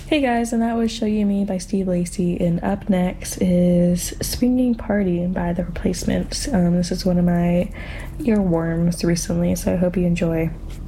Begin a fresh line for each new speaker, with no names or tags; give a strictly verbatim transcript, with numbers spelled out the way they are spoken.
Hey guys, and that was Show You Me by Steve Lacy, and up next is Swinging Party by The Replacements. Um, this is one of my earworms recently, so I hope you enjoy.